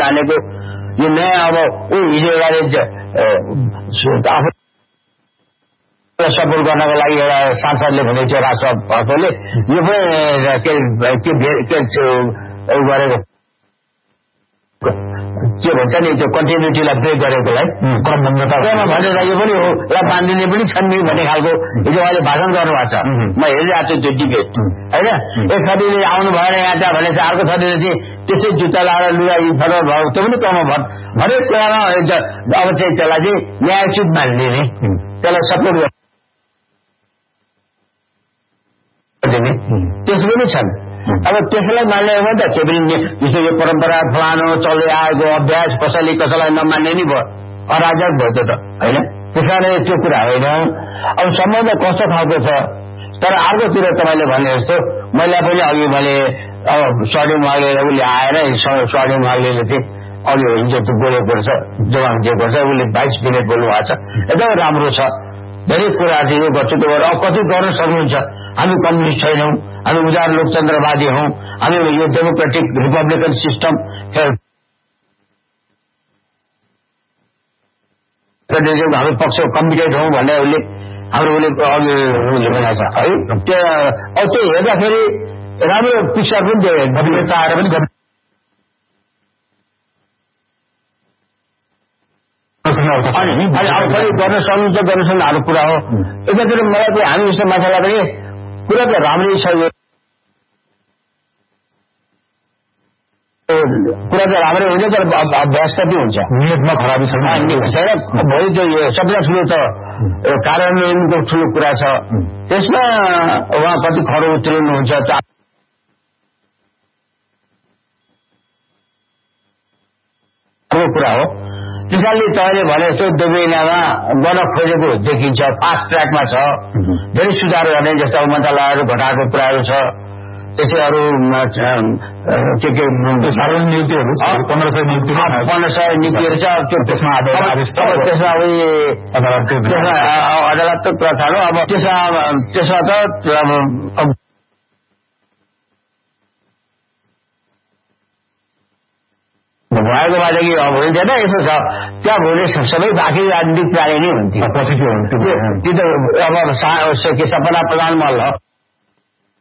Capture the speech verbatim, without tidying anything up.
जानेको यो नयाँ अब ऊ हिजो एउटा आफू सपोर्ट गर्नको लागि एउटा सांसदले भनेको थियो राष्ट्रपतिले यो पनि के गरेको के भन्छ नि त्यो कन्टिन्युटीलाई ब्रेक गरेकोलाई क्रमबद्धता भनेर यो पनि हो र बान्दिने पनि छन् नि भन्ने खालको हिजो अहिले भाषण गर्नुभएको छ म हेरिरहेको छु त्यो डिबेट होइन एक थरीले आउनु भएन यहाँ त्यहाँ भने चाहिँ अर्को थरीले चाहिँ त्यसै जुत्ता लाएर लुगा फरक भयो त्यो पनि कम भट हरेक कुरामा अब चाहिँ त्यसलाई चाहिँ न्यायोचित मानिदिने त्यसलाई सपोर्ट गरिदिने त्यसो पनि छन् अब त्यसलाई मान्ने हो भने त के पनि जस्तो यो परम्परा फलानो चल्दै आएको अभ्यास कसैले कसैलाई नमान्ने नि भयो अराजक भयो त्यो त होइन त्यस कारणले त्यो कुरा होइन अब सम्बन्ध कस्तो खालको छ तर अर्कोतिर तपाईँले भने जस्तो मैले पनि अघि मैले अब स्वाडी माग्लेर उसले आएर स्वाडी माग्लेले चाहिँ अघि हिजो त्यो बोलेको छ जवान दिएको छ उसले बाइस मिनट बोल्नु भएको छ एकदमै राम्रो छ धेरै कुराहरू चाहिँ यो गर्छु त्यो गरेर अब कति गर्न सक्नुहुन्छ हामी कम्युनिस्ट छैनौँ हामी उदार लोकतन्त्रवादी हौँ हामी यो डेमोक्रेटिक रिपब्लिकन सिस्टम हामी पक्ष कम्पिटेड हौँ भन्ने उसले हाम्रो उसले अघि उसले भनेको छ है त्यो अब त्यो हेर्दाखेरि राम्रो पिक्चर पनि दियो चाहेर पनि अनि अब पनि गर्न सक्नुहुन्छ गर्न सक्नु हाम्रो कुरा हो यतातिर मलाई चाहिँ हामी जस्तो मान्छेलाई पनि कुरा त राम्रै छ यो कुरा त राम्रै हुन्छ तर अभ्यास त के हुन्छ नियतमा खराबी छैन भोलि त्यो यो सबैलाई ठुलो त कार्यान्वयनको ठुलो कुरा छ त्यसमा उहाँ कति खरो उत्रिनुहुन्छ कुरा हो त्यसैले तपाईँले भने जस्तो दुवैनामा गर्न खोजेको देखिन्छ फास्ट ट्र्याकमा छ धेरै सुधार गर्ने जस्तो मन्त्रालयहरू घटाएको कुराहरू छ त्यसै अरू के के सार्वजनिक नियुक्तिहरू पन्ध्र सय नियुक्ति पन्ध्र सय नियुक्तिहरू छ त्यो त्यसमा त्यसमा त्यसमा अदालतको कुरा छ अब त्यसमा त्यसमा त भएको बाजेकी अब हुन्थेन यसो छ त्यहाँ भोलि सबै बाँकी राजनीतिक प्राणी नै हुन्थ्यो पछि के हुन्थ्यो त्यो त अब के सपना प्रधान मल्ल